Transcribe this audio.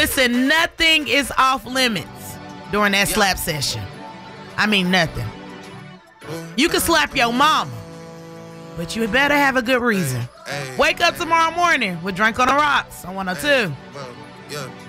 Listen, nothing is off limits during that slap session. I mean, nothing. You can slap your mama, but you better have a good reason. Wake up tomorrow morning with Drink on the Rocks on 102.